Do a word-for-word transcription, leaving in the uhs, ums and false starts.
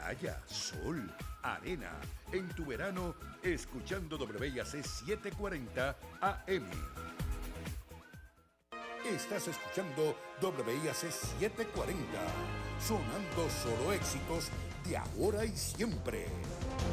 playa, sol, arena. En tu verano, escuchando W I A C setecientos cuarenta A M. Estás escuchando W I A C setecientos cuarenta, sonando solo éxitos de ahora y siempre.